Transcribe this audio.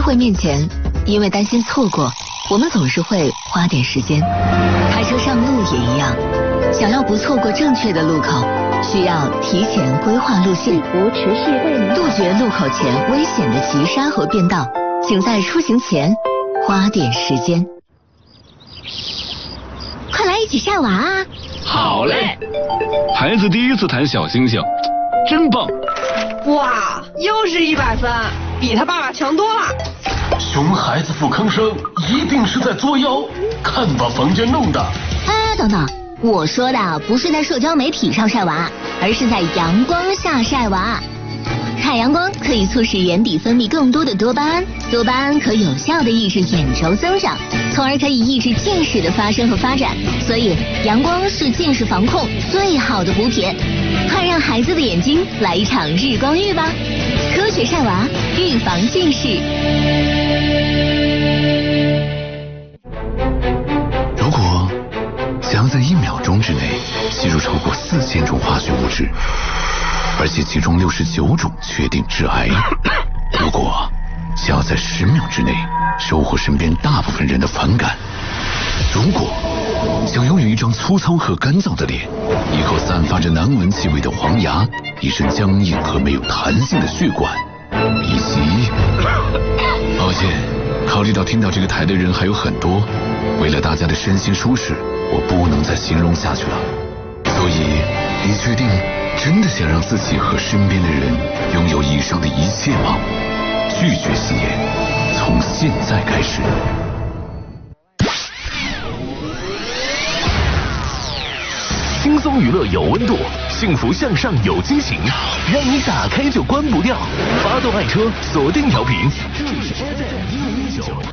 会面前，因为担心错过，我们总是会花点时间。开车上路也一样，想要不错过正确的路口，需要提前规划路线，杜绝路口前危险的急刹和变道。请在出行前花点时间。 快来一起晒娃啊！ 好嘞！孩子第一次弹小星星，真棒！ 哇，又是100分，比他爸爸强多了。 熊孩子不吭声，一定是在作妖。看把房间弄的！ 哎，等等，我说的不是在社交媒体上晒娃，而是在阳光下晒娃。晒阳光可以促使眼底分泌更多的多巴胺，多巴胺可有效的抑制眼轴增长，从而可以抑制近视的发生和发展。所以，阳光是近视防控最好的补品。快让孩子的眼睛来一场日光浴吧！科学晒娃，预防近视。 如果想要在1秒钟之内吸入超过4000种化学物质，而且其中69种确定致癌。如果想要在10秒之内收获身边大部分人的反感，如果想拥有一张粗糙和干燥的脸，一口散发着难闻气味的黄牙，一身僵硬和没有弹性的血管，以及……抱歉，考虑到听到这个台的人还有很多，为了大家的身心舒适，我不能再形容下去了。所以，你确定真的想让自己和身边的人拥有以上的一切吗？拒绝吸烟，从现在开始。 轻松娱乐有温度，幸福向上有惊喜，让你打开就关不掉。发动爱车，锁定调频，这里是 FM109。